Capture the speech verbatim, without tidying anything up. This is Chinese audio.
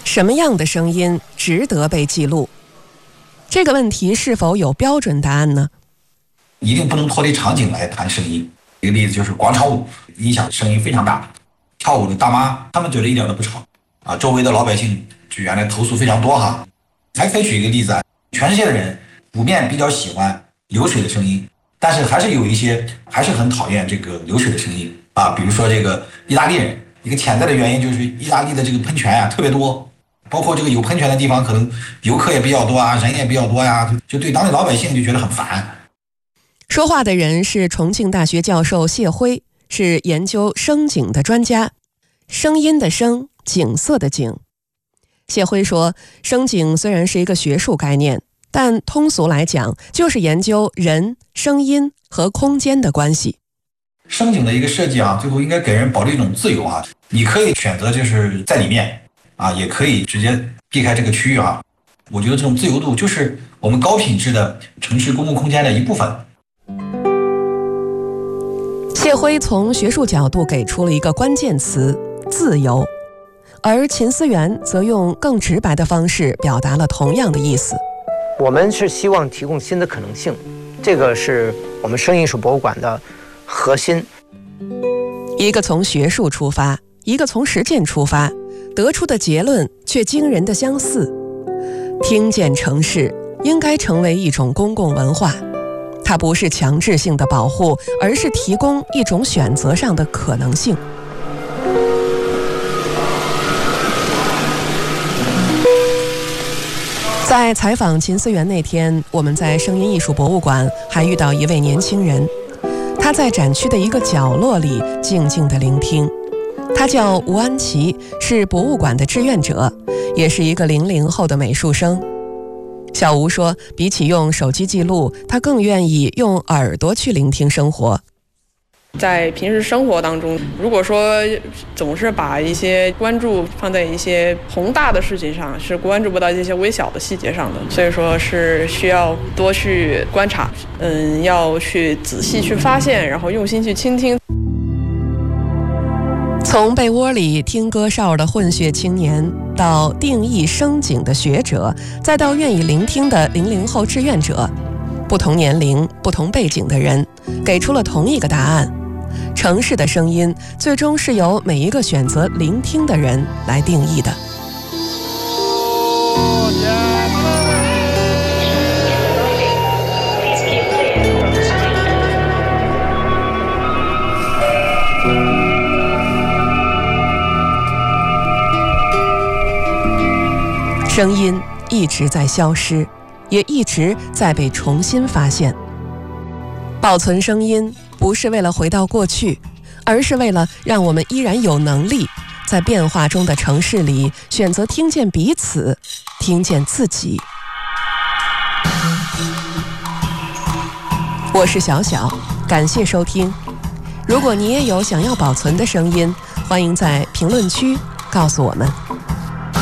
什么样的声音值得被记录？这个问题是否有标准答案呢？ 一定不能脱离场景来谈声音。一个例子就是广场舞，音响声音非常大，跳舞的大妈她们觉得一点都不吵啊，周围的老百姓就原来投诉非常多哈。还可以举一个例子啊，全世界的人普遍比较喜欢流水的声音，但是还是有一些还是很讨厌这个流水的声音啊，比如说这个意大利人，一个潜在的原因就是意大利的这个喷泉啊特别多，包括这个有喷泉的地方可能游客也比较多啊，人也比较多呀，就对当地老百姓就觉得很烦。 说话的人是重庆大学教授谢辉，是研究声景的专家，声音的声，景色的景。谢辉说，声景虽然是一个学术概念，但通俗来讲就是研究人、声音和空间的关系。 声景的一个设计啊，最后应该给人保留一种自由啊，你可以选择就是在里面啊，也可以直接避开这个区域啊。我觉得这种自由度就是我们高品质的城市公共空间的一部分。 谢辉从学术角度给出了一个关键词：自由。而秦思源则用更直白的方式表达了同样的意思。 我们是希望提供新的可能性，这个是我们声音艺术博物馆的核心。 一个从学术出发，一个从实践出发，得出的结论却惊人的相似。听见城市应该成为一种公共文化，它不是强制性的保护，而是提供一种选择上的可能性。在采访秦思源那天，我们在声音艺术博物馆还遇到一位年轻人，他在展区的一个角落里静静地聆听。他叫吴安琪，是博物馆的志愿者，也是一个零零后的美术生。小吴说，比起用手机记录，他更愿意用耳朵去聆听生活。 在平时生活当中，如果说总是把一些关注放在一些宏大的事情上，是关注不到这些微小的细节上的，所以说是需要多去观察，嗯，要去仔细去发现，然后用心去倾听。 从被窝里听歌哨的混血青年，到定义声景的学者，再到愿意聆听的零零后志愿者，不同年龄、不同背景的人，给出了同一个答案：城市的声音最终是由每一个选择聆听的人来定义的。声音一直在消失，也一直在被重新发现。保存声音不是为了回到过去，而是为了让我们依然有能力在变化中的城市里选择听见彼此，听见自己。我是小小，感谢收听。如果你也有想要保存的声音，欢迎在评论区告诉我们。